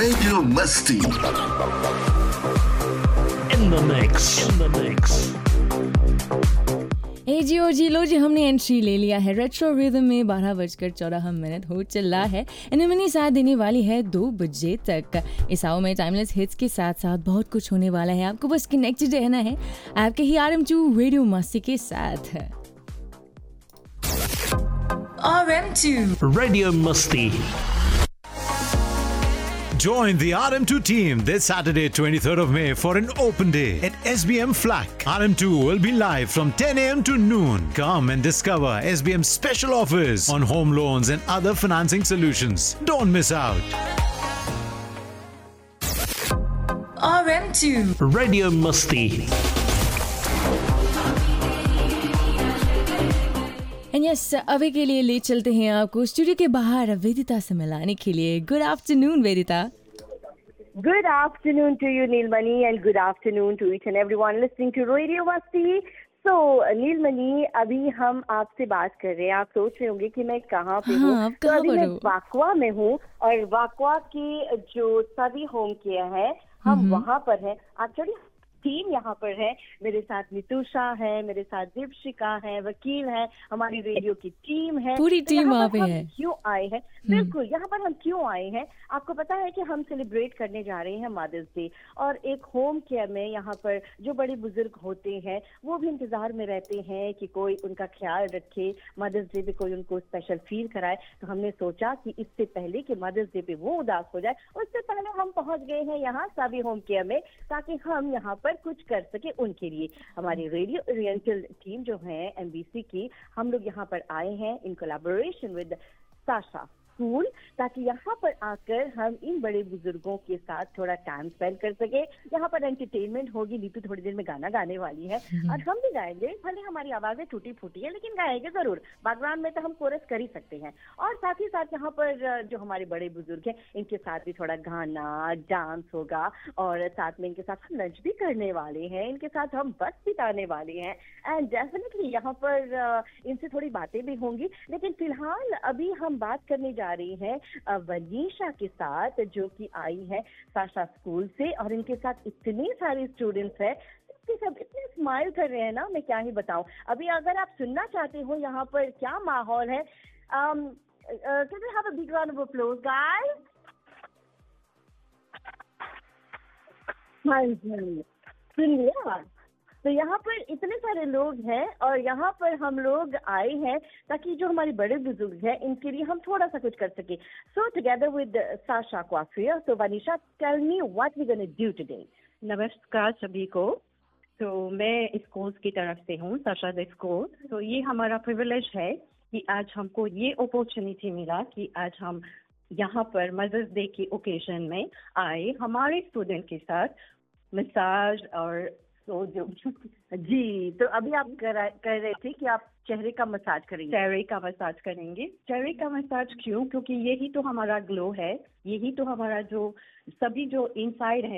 Radio Masti. In the mix. जी लो जी, हमने entry ले लिया है रेट्रो रिदम में। 12:14 हो चला है। इनमें साथ देने वाली है 2 बजे तक। इस आओ में टाइमलेस हिट्स के साथ साथ बहुत कुछ होने वाला है। आपको बस कनेक्टेड रहना है आपके ही RM2 रेडियो मस्ती के साथ। RM2 Radio Masti. Join the RM2 team this Saturday, 23rd of May for an open day at SBM Flak. RM2 will be live from 10 a.m. to noon. Come and discover SBM's special offers on home loans and other financing solutions. Don't miss out. RM2 Radio Masti. And yes, अभी के लिए ले चलते हैं आपको studio के बाहर वेदिता से मिलाने के लिए। Good afternoon वेदिता। Good afternoon to you, Neelmani, and good afternoon to each and everyone listening to Radio Masti. So, नीलमणि, अभी हम आपसे बात कर रहे हैं। आप सोच रहे होंगे कि मैं कहाँ पे हूँ। आप तो कहाँ अभी पर मैं हो? वाकवा में हूँ और वाकवा की जो सभी होम केयर है हम वहाँ पर हैं। एक्चुअली टीम यहाँ पर है। मेरे साथ नितुषा है, मेरे साथ दीपशिका है, वकील है, हमारी रेडियो की टीम है। पूरी तो टीम यहाँ वहाँ पर पे हम है। क्यों आए हैं? बिल्कुल, यहाँ पर हम क्यों आए हैं? आपको पता है कि हम सेलिब्रेट करने जा रहे हैं मदर्स डे, और एक होम केयर में यहाँ पर जो बड़े बुजुर्ग होते हैं वो भी इंतजार में रहते हैं कि कोई उनका ख्याल रखे, मदर्स डे पे कोई उनको स्पेशल फील कराए। तो हमने सोचा कि इससे पहले कि मदर्स डे पे वो उदास हो जाए, उससे पहले हम पहुंच गए हैं यहाँ सभी होम केयर में, ताकि हम यहाँ पर कुछ कर सके उनके लिए। हमारी रेडियो ओरिएंटल टीम जो है MBC की, हम लोग यहाँ पर आए हैं in collaboration with Sasha school, ताकि यहाँ पर आकर हम इन बड़े बुजुर्गों के साथ थोड़ा टाइम स्पेंड कर सके। यहाँ पर एंटरटेनमेंट होगी। नीतू थोड़ी देर में गाना गाने वाली है और हम भी गाएंगे। भले हमारी आवाजें टूटी फूटी है लेकिन गाएंगे जरूर। बैकग्राउंड में तो हम कोरस कर ही सकते हैं। और साथ ही साथ यहाँ पर जो हमारे बड़े बुजुर्ग हैं इनके साथ भी थोड़ा गाना डांस होगा, और साथ में इनके साथ हम लंच भी करने वाले हैं, इनके साथ हम वक्त बिताने वाले हैं। एंड डेफिनेटली यहाँ पर इनसे थोड़ी बातें भी होंगी। लेकिन फिलहाल अभी हम बात करने जा रही हैं वनीशा के साथ, जो कि आई है साशा स्कूल से, और इनके साथ इतने सारे स्टूडेंट्स हैं, सब इतने स्माइल कर रहे हैं ना, मैं क्या ही बताऊं। अभी अगर आप सुनना चाहते हो यहाँ पर क्या माहौल है, can we have a big round of applause, guys? हाँ जी, सुन लिया। तो यहाँ पर इतने सारे लोग हैं और यहाँ पर हम लोग आए हैं ताकि जो हमारे बड़े बुजुर्ग हैं इनके लिए हम थोड़ा सा कुछ कर सके। सो together with Sasha Kuwaifiya, so Vanisha, tell me what we gonna do today. नमस्कार सभी को। तो मैं स्कूल की तरफ से हूँ, साशा द स्कूल। तो ये हमारा प्रिविलेज है कि आज हमको ये अपॉर्चुनिटी मिला कि आज हम यहाँ पर मदर्स डे की ओकेजन में आए हमारे स्टूडेंट के साथ मसाज और तो जो जी। तो अभी आप कह रहे थे कि आप चेहरे का मसाज करेंगे। चेहरे का मसाज करेंगे। चेहरे का मसाज क्यों? क्योंकि यही तो हमारा ग्लो है, यही तो हमारा जो सभी जो इनसाइड है